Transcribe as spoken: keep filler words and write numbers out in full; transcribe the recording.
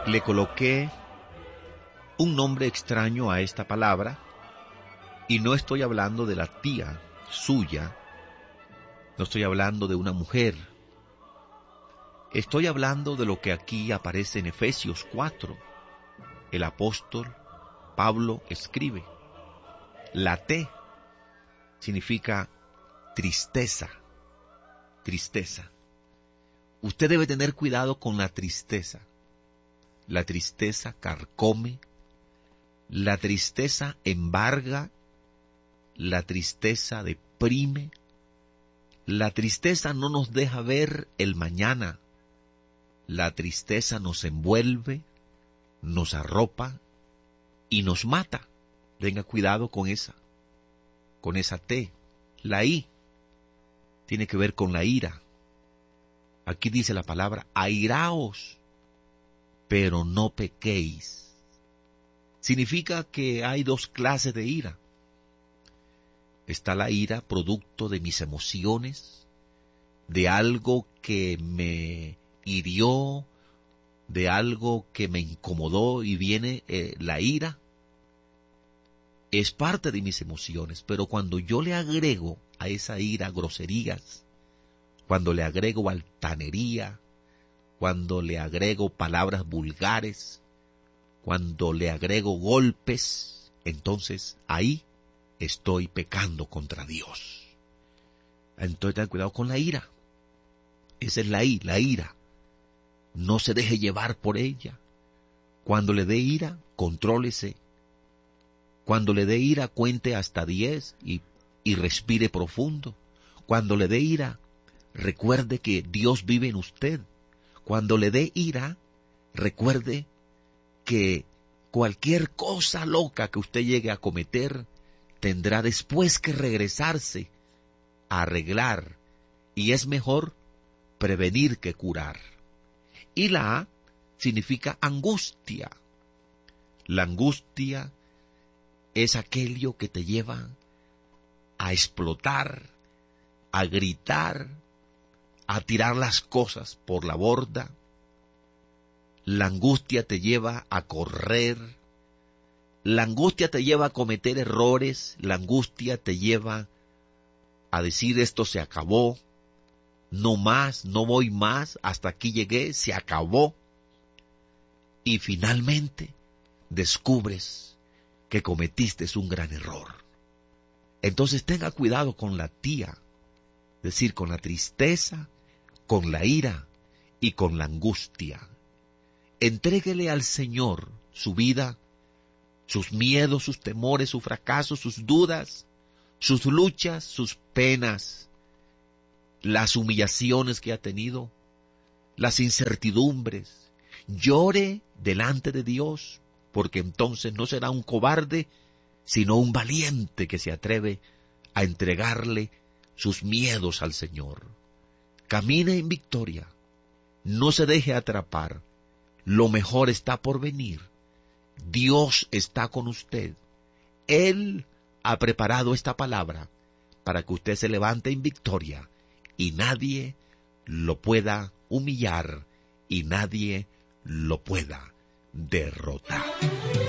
Le coloqué un nombre extraño a esta palabra y no estoy hablando de la tía suya, no estoy hablando de una mujer, estoy hablando de lo que aquí aparece en Efesios cuatro. El apóstol Pablo escribe, la T significa tristeza, tristeza. Usted debe tener cuidado con la tristeza. La tristeza carcome, la tristeza embarga, la tristeza deprime, la tristeza no nos deja ver el mañana, la tristeza nos envuelve, nos arropa y nos mata. Tenga cuidado con esa, con esa T. La I tiene que ver con la ira. Aquí dice la palabra, airaos, pero no pequéis. Significa que hay dos clases de ira. Está la ira producto de mis emociones, de algo que me hirió, de algo que me incomodó y viene eh, la ira. Es parte de mis emociones, pero cuando yo le agrego a esa ira groserías, cuando le agrego altanería, cuando le agrego palabras vulgares, cuando le agrego golpes, entonces ahí estoy pecando contra Dios. Entonces ten cuidado con la ira. Esa es la I, la ira. No se deje llevar por ella. Cuando le dé ira, contrólese. Cuando le dé ira, cuente hasta diez y, y respire profundo. Cuando le dé ira, recuerde que Dios vive en usted. Cuando le dé ira, recuerde que cualquier cosa loca que usted llegue a cometer, tendrá después que regresarse a arreglar. Y es mejor prevenir que curar. Y la A significa angustia. La angustia es aquello que te lleva a explotar, a gritar, a tirar las cosas por la borda. La angustia te lleva a correr. La angustia te lleva a cometer errores. La angustia te lleva a decir esto se acabó. No más, no voy más, hasta aquí llegué, se acabó. Y finalmente descubres que cometiste un gran error. Entonces tenga cuidado con la tía, es decir, con la tristeza, con la ira y con la angustia. Entréguele al Señor su vida, sus miedos, sus temores, sus fracasos, sus dudas, sus luchas, sus penas, las humillaciones que ha tenido, las incertidumbres. Llore delante de Dios, porque entonces no será un cobarde, sino un valiente que se atreve a entregarle sus miedos al Señor. Camine en victoria, no se deje atrapar, lo mejor está por venir. Dios está con usted. Él ha preparado esta palabra para que usted se levante en victoria y nadie lo pueda humillar y nadie lo pueda derrotar.